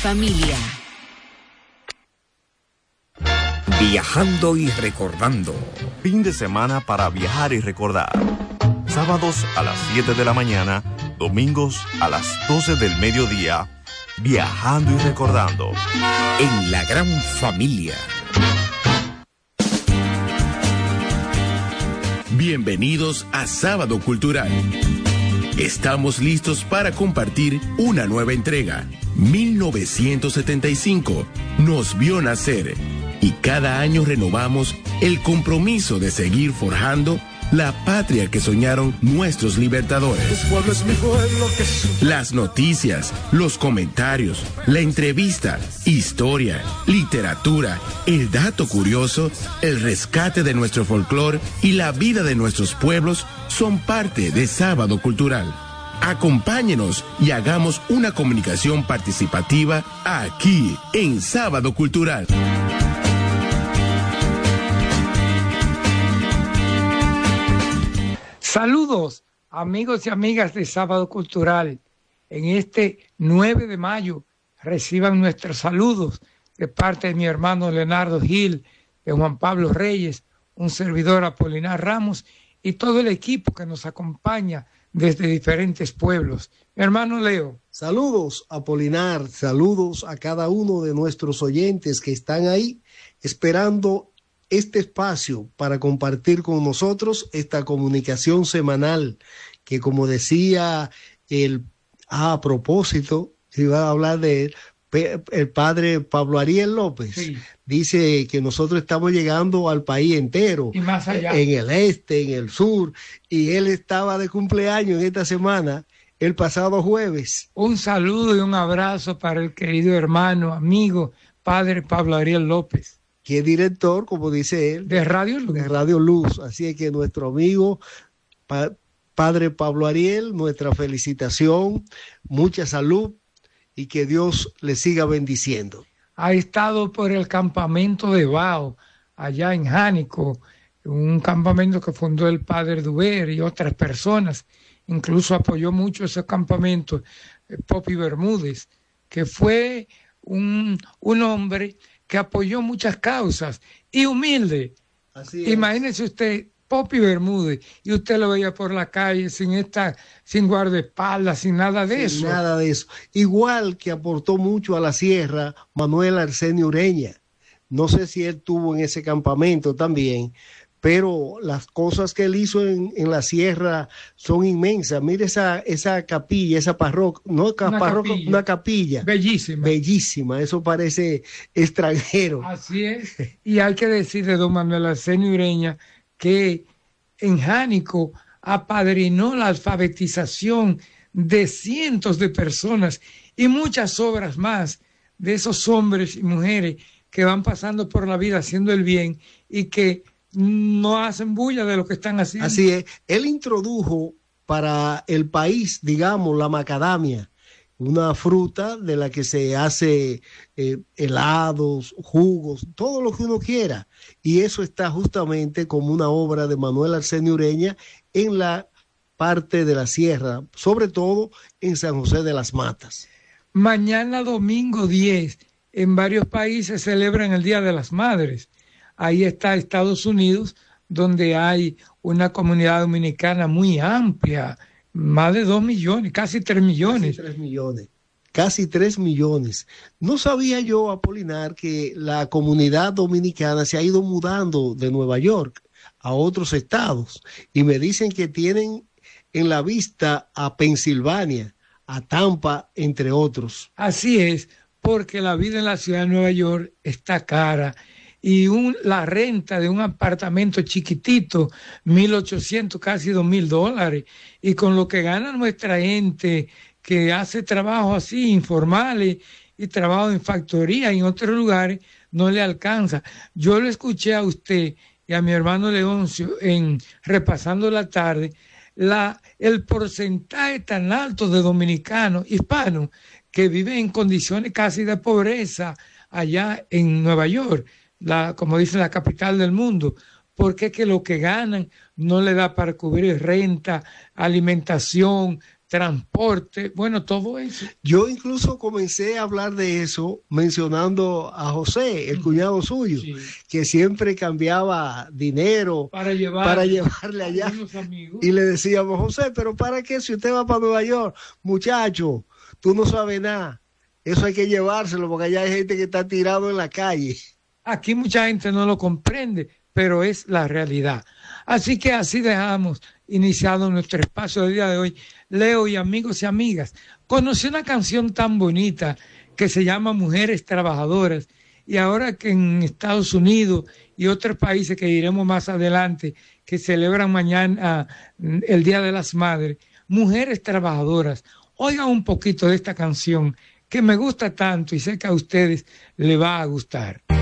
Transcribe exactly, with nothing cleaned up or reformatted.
familia. Viajando y recordando. Fin de semana para viajar y recordar. Sábados a las siete de la mañana, domingos a las doce del mediodía. Viajando y recordando. En la gran familia. Bienvenidos a Sábado Cultural. Estamos listos para compartir una nueva entrega. mil novecientos setenta y cinco nos vio nacer y cada año renovamos el compromiso de seguir forjando la patria que soñaron nuestros libertadores. Las noticias, los comentarios, la entrevista, historia, literatura, el dato curioso, el rescate de nuestro folclore y la vida de nuestros pueblos son parte de Sábado Cultural. Acompáñenos y hagamos una comunicación participativa aquí en Sábado Cultural. Saludos, amigos y amigas de Sábado Cultural. En este nueve de mayo reciban nuestros saludos de parte de mi hermano Leonardo Gil, de Juan Pablo Reyes, un servidor Apolinar Ramos y todo el equipo que nos acompaña desde diferentes pueblos. Mi hermano Leo. Saludos, Apolinar, saludos a cada uno de nuestros oyentes que están ahí esperando este espacio para compartir con nosotros esta comunicación semanal que, como decía el, ah, a propósito, si iba a hablar de él, el padre Pablo Ariel López, sí, dice que nosotros estamos llegando al país entero, y más allá, en el este, en el sur, y él estaba de cumpleaños en esta semana, el pasado jueves. Un saludo y un abrazo para el querido hermano, amigo, padre Pablo Ariel López, que es director, como dice él, de Radio Luz. De Radio Luz. Así es que nuestro amigo pa- padre Pablo Ariel, nuestra felicitación, mucha salud y que Dios le siga bendiciendo. Ha estado por el campamento de Bao, allá en Jánico, un campamento que fundó el padre Duber y otras personas. Incluso apoyó mucho ese campamento eh, Popi Bermúdez, que fue un, un hombre que apoyó muchas causas y humilde. Así es. Imagínese usted, Popi Bermúdez, y usted lo veía por la calle sin esta, sin guardaespaldas, sin nada de sin eso. Nada de eso. Igual que aportó mucho a la sierra Manuel Arsenio Ureña. No sé si él tuvo en ese campamento también, pero las cosas que él hizo en, en la sierra son inmensas. Mire esa, esa capilla, esa parroquia, no una parroquia, capilla. una capilla. Bellísima. Bellísima, eso parece extranjero. Así es. Y hay que decir de don Manuel Arsenio Ureña que en Jánico apadrinó la alfabetización de cientos de personas y muchas obras más de esos hombres y mujeres que van pasando por la vida haciendo el bien y que no hacen bulla de lo que están haciendo. Así es. Él introdujo para el país, digamos, la macadamia, una fruta de la que se hace eh, helados, jugos, todo lo que uno quiera. Y eso está justamente como una obra de Manuel Arsenio Ureña en la parte de la sierra, sobre todo en San José de las Matas. Mañana domingo diez, en varios países celebran el Día de las Madres. Ahí está Estados Unidos, donde hay una comunidad dominicana muy amplia, más de dos millones, casi tres millones. Casi tres millones. Casi tres millones. No sabía yo, Apolinar, que la comunidad dominicana se ha ido mudando de Nueva York a otros estados. Y me dicen que tienen en la vista a Pensilvania, a Tampa, entre otros. Así es, porque la vida en la ciudad de Nueva York está cara. Y un, la renta de un apartamento chiquitito, mil ochocientos, casi dos mil dólares. Y con lo que gana nuestra gente que hace trabajo así, informales, y trabajo en factoría y en otros lugares, no le alcanza. Yo lo escuché a usted y a mi hermano Leoncio en Repasando la Tarde, la, el porcentaje tan alto de dominicanos, hispanos, que viven en condiciones casi de pobreza allá en Nueva York. La, como dice, la capital del mundo, porque es que lo que ganan no le da para cubrir renta, alimentación, transporte, bueno, todo eso. Yo incluso comencé a hablar de eso mencionando a José, el cuñado suyo, sí, que siempre cambiaba dinero para, llevar, para llevarle allá. Y le decíamos, José, ¿pero para qué? Si usted va para Nueva York, muchacho, tú no sabes nada. Eso hay que llevárselo porque allá hay gente que está tirado en la calle. Aquí mucha gente no lo comprende, pero es la realidad. Así que así dejamos iniciado nuestro espacio del día de hoy. Leo y amigos y amigas, conocí una canción tan bonita que se llama Mujeres Trabajadoras, y ahora que en Estados Unidos y otros países que diremos más adelante, que celebran mañana el Día de las Madres, Mujeres Trabajadoras, oigan un poquito de esta canción que me gusta tanto y sé que a ustedes les va a gustar.